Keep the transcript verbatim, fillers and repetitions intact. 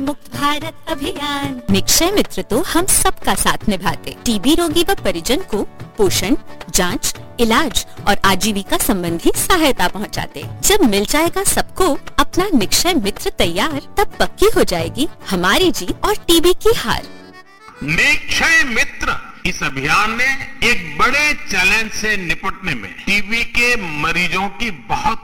मुक्त भारत अभियान। निक्षय मित्र तो हम सबका साथ निभाते, टीबी रोगी व परिजन को पोषण, जांच, इलाज और आजीविका संबंधी सहायता पहुंचाते। जब मिल जाएगा सबको अपना निक्षय मित्र तैयार, तब पक्की हो जाएगी हमारी जीत और टीबी की हार। निक्षय मित्र इस अभियान ने एक बड़े चैलेंज से निपटने में टीबी के मरीजों की बहुत